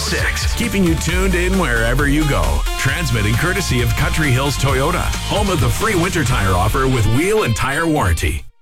106, keeping you tuned in wherever you go. Transmitting courtesy of Country Hills Toyota, home of the free winter tire offer with wheel and tire warranty.